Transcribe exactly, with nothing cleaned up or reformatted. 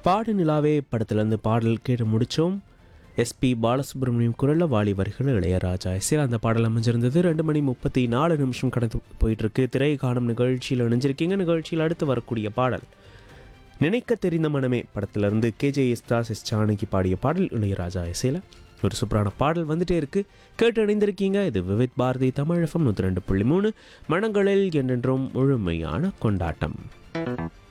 பாடு நிலாவே படத்துலேருந்து பாடல் கேட்டு முடித்தோம். எஸ்பி பாலசுப்ரமணியம் குரலில் வாலி வரிகள் இளையராஜா இசையில் அந்த பாடல் அமைஞ்சிருந்தது. ரெண்டு மணி முப்பத்தி நாலு நிமிஷம் கடந்து போயிட்டுருக்கு. திரை காணும் நிகழ்ச்சியில் இணைஞ்சிருக்கீங்க. நிகழ்ச்சியில் அடுத்து வரக்கூடிய பாடல் நினைக்க தெரிந்த மனமே படத்திலிருந்து கேஜே எஸ்தாஸ் எஸ் ஜானகி பாடிய பாடல் இளையராஜா இசையில் ஒரு சூப்பரான பாடல் வந்துட்டே இருக்குது. கேட்டு இணைந்திருக்கீங்க. இது விவித் பாரதி தமிழ் எஃப்எம் நூற்றி ரெண்டு புள்ளி மூணு மனங்களில் என்றென்றும் முழுமையான கொண்டாட்டம்.